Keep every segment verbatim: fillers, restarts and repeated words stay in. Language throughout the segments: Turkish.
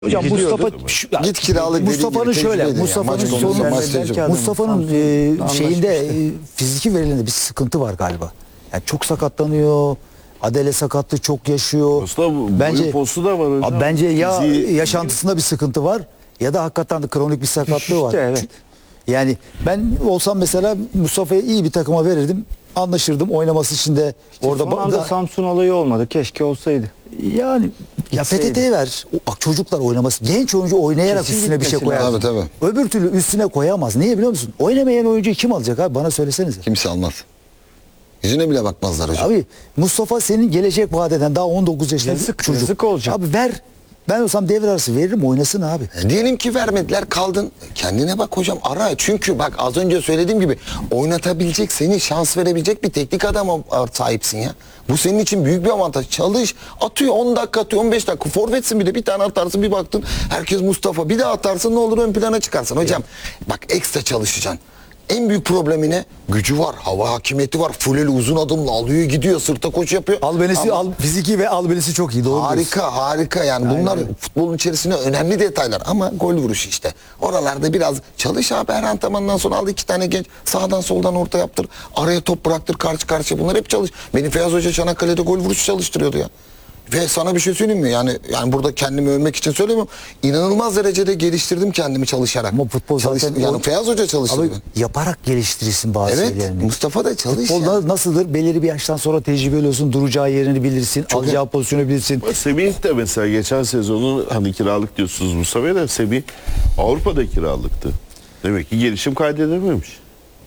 Hocam Gidiyordu, Mustafa şu- ya, Git kiralık Mustafa'nın dediğin gibi şöyle tecrübe de Mustafa'nın yani. Maç sorunu konusunda maç tecrübe. Mustafa'nın e, şeyinde e, fiziki verilerinde bir sıkıntı var galiba. Yani çok sakatlanıyor. Adele sakatlığı çok yaşıyor. Mustafa bu- bence boyu postu da var hocam. Abi bence ya Fiziği- yaşantısında bir sıkıntı var ya da hakikaten de kronik bir sakatlığı var. İşte evet. Çünkü- Yani ben olsam mesela Mustafa'yı iyi bir takıma verirdim. Anlaşırdım oynaması için de orada Son anda ba- Samsun olayı olmadı. Keşke olsaydı. yani ya Gitseydi. P T T'ye ver. O- Bak çocuklar oynaması. Genç oyuncu oynayarak Kesin üstüne bir şey gitmesi koyar. lazım. Tabii, Öbür türlü üstüne koyamaz. Niye biliyor musun? Oynamayan oyuncuyu kim alacak abi? Bana söylesenize. Kimse almaz. Yüzüne bile bakmazlar hocam. Abi Mustafa senin gelecek vadeden daha on dokuz yaşında Yazık, çocuk. yazık olacak. Abi ver. Ben olsam devre arası veririm oynasın abi. E, diyelim ki vermediler, kaldın. Kendine bak hocam, ara. Çünkü bak az önce söylediğim gibi oynatabilecek, seni şans verebilecek bir teknik adama sahipsin ya. Bu senin için büyük bir avantaj. Çalış, atıyor on dakika atıyor, on beş dakika. Forvetsin, bir de bir tane atarsın, bir baktın herkes Mustafa. Bir daha atarsın, ne olur ön plana çıkarsın. Hocam bak, ekstra çalışacaksın. En büyük problemi ne? Gücü var, hava hakimiyeti var. Fuleli uzun adımla alıyor, gidiyor, sırta koş yapıyor. Albenisi, Ama- al, fiziki ve albenisi çok iyi. Doğru diyorsun. Harika, harika yani bunlar futbolun içerisinde önemli detaylar ama gol vuruşu işte. Oralarda biraz çalış abi, her antrenmandan sonra al iki tane genç, sağdan soldan orta yaptır, araya top bıraktır, karşı karşıya, bunlar hep çalış. Beni Feyyaz Hoca Çanakkale'de gol vuruşu çalıştırıyordu ya. Ve sana bir şey söyleyeyim mi? Yani yani burada kendimi övmek için söylemiyorum. İnanılmaz derecede geliştirdim kendimi çalışarak. Ama futbol Çalış- zaten yani o- Feyyaz Hoca çalıştırdı. Abi yaparak geliştirirsin bazı Evet, şeylerini. Mustafa da çalış Futbol ya. na- nasıldır? Belirli bir yaştan sonra tecrübeli olsun. Duracağı yerini bilirsin. alacağı pozisyonu bilirsin. Semih de mesela geçen sezonu hani kiralık diyorsunuz Mustafa'ya da Semih Avrupa'da kiralıktı. Demek ki gelişim kaydedememiş.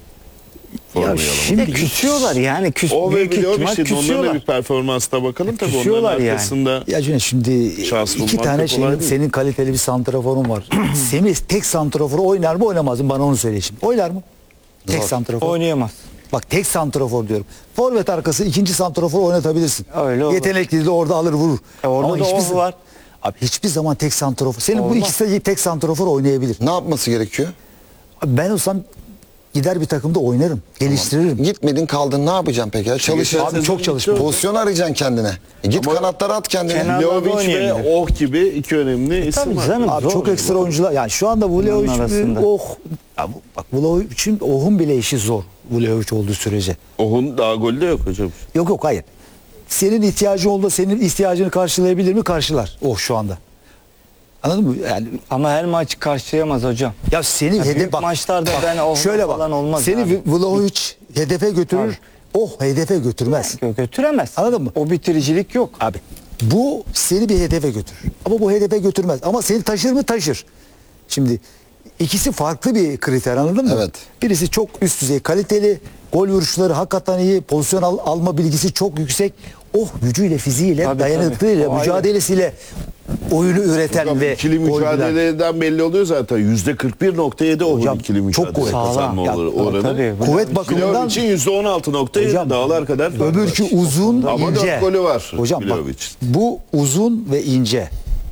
Ya Formayı şimdi Bir de küsüyorlar yani. Küs, O ve büyük biliyor ihtimal işte onların da küsüyorlar. bir performansına bakalım tabii, Küsüyorlar onların yani. arkasında. Ya Cüneyt şimdi Şans iki bulmak tane da kolay şeyin, değil. senin kaliteli bir santraforun var. Semih tek santraforu oynar mı oynamaz mı? Bana onu söyle şimdi. Oynar mı? Tek Zor. santrafor. Oynayamaz. Bak tek santrafor diyorum. Forvet arkası ikinci santrafor oynatabilirsin. Öyle olur. Yetenekli de orada alır vurur. E orada Ama da hiçbir o zaman- var. Abi hiçbir zaman tek santrafor. Senin bu Olmaz. ikisi de tek santrafor oynayabilir. Ne yapması gerekiyor? Abi ben olsam gider bir takımda oynarım. Geliştiririm. Gitmedin kaldın, ne yapacaksın peki? Ya? Çalış. Abi çok çalışma. Pozisyon arayacaksın kendine. E git Ama kanatlara at kendine. Kenar- Vlahovic ve oynayabilir. Oh gibi iki önemli isim tabii var. canım. Abi Zor. çok ekstra oyuncular. Yani şu anda Vlahovic arasında. oh ya bu- bak Vlahovic'in Oh'un bile işi zor. Vlahovic olduğu sürece. Oh'un daha golü de yok hocam. Yok yok hayır. Senin ihtiyacın olduğunda senin ihtiyacını karşılayabilir mi? Karşılar. Oh şu anda. Anladın mı? Yani Ama her maçı karşılayamaz hocam. ya seni Ya hedef büyük bak. maçlarda ben oh şöyle bak. falan olmaz Seni abi. Vlahovic hedefe götürür. Oh hedefe götürmez. Gö- Götüremez. Anladın mı? O bitiricilik yok. Abi bu seni bir hedefe götürür. Ama bu hedefe götürmez. Ama seni taşır mı? Taşır. Şimdi ikisi farklı bir kriter, anladın mı? Evet. Birisi çok üst düzey kaliteli. Gol vuruşları hakikaten iyi. Pozisyon al- alma bilgisi çok yüksek. Oh gücüyle, fiziğiyle, Tabii, dayanıklılığıyla, tabii. O ayrı. mücadelesiyle oyunu üreten Hocam, ve ikili gol bilen. mücadeleden belli oluyor zaten. yüzde kırk bir nokta yedi Oh'un Hocam, ikili çok mücadele kuvvetli. kazanma Sağlam. or- Ya, oranı. tabii. Kuvvet bakımından Vladhovic'in yüzde on altı nokta yedi Hocam, dağlar kadar fark öbürkü var. uzun, Ama ince. dört golü var Hocam bak, Vlahovic. bu uzun ve ince.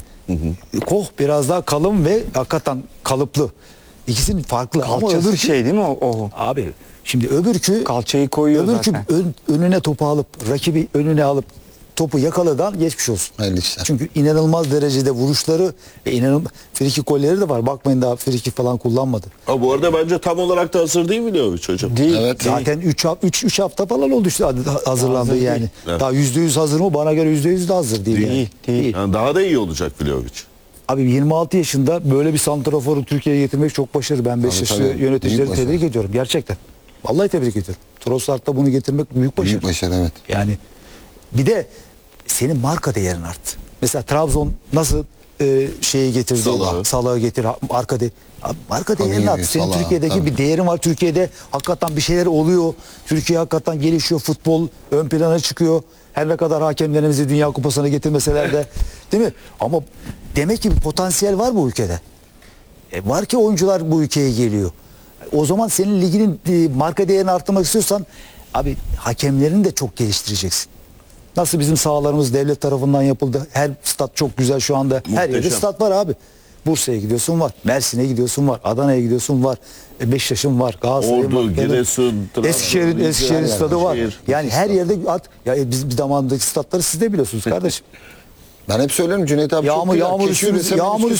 Koh biraz daha kalın ve hakikaten kalıplı. İkisinin farklı. Ama Kalçası öbürkü, şey değil mi o? o? abi şimdi öbürkü Kalçayı koyuyor öbürkü zaten. ön- önüne topu alıp rakibi önüne alıp topu yakaladan geçmiş olsun. Hayırlı işler. Çünkü inanılmaz derecede vuruşları ve inanılmaz frikik golleri de var. Bakmayın daha frikik falan kullanmadı. Ha, bu arada bence tam olarak da hazır değil Vlahovic hocam. Değil. Evet. değil. Zaten üç hafta falan oldu işte hazırlandı Hazır yani. değil. Evet. Daha yüzde yüz hazır mı? Bana göre yüzde yüz de hazır değil. Değil, yani. değil. Yani daha da iyi olacak Vlahovic. Abi yirmi altı yaşında böyle bir santraforu Türkiye'ye getirmek çok başarılı. Ben Beşiktaşlı tabii. yöneticileri Büyük başarı. tebrik ediyorum gerçekten. Vallahi tebrik ediyorum. Trossard'da bunu getirmek büyük başarı. Büyük başarı, evet. Yani bir de senin marka değerin arttı. Mesela Trabzon nasıl e, şeyi getirdi? Salah'ı. Salah'ı getir. ha- Marka de, Abi marka değerini Tabii, arttı. Senin Salah, Türkiye'deki tabii. bir değerin var. Türkiye'de hakikaten bir şeyler oluyor. Türkiye hakikaten gelişiyor. Futbol ön plana çıkıyor. Her ne kadar hakemlerimizi Dünya Kupası'na getirmeseler de, değil mi? Ama demek ki bir potansiyel var bu ülkede. E, var ki oyuncular bu ülkeye geliyor. O zaman senin liginin e, marka değerini arttırmak istiyorsan abi hakemlerini de çok geliştireceksin. Nasıl bizim sahalarımız devlet tarafından yapıldı. Her stat çok güzel şu anda. Her yerde Muhteşem. stat var abi. Bursa'ya gidiyorsun var. Mersin'e gidiyorsun var. Adana'ya gidiyorsun var. E, Beşiktaş'ın var. Galatasaray'ın Ordu, var. Giresun, Trabzon, Eskişehir'in Rize, Eskişehir'in her stadı var. yerde. Yani her yerde at. Ya e, biz bir zamanındaki statları siz de biliyorsunuz kardeşim. Ben hep söylerim Cüneyt abi çok Yağmur güzel. yağmur Kesiyor üstümüz desem yağmur